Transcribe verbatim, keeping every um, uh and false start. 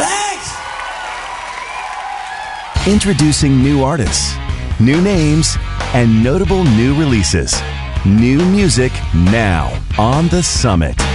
Thanks! Introducing new artists, new names, and notable new releases. New music now on The Summit.